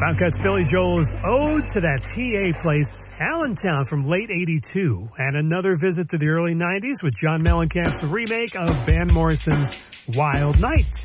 Bobcats Billy Joel's Ode to That PA Place, Allentown from late 82, and another visit to the early 90s with John Mellencamp's remake of Van Morrison's Wild Night.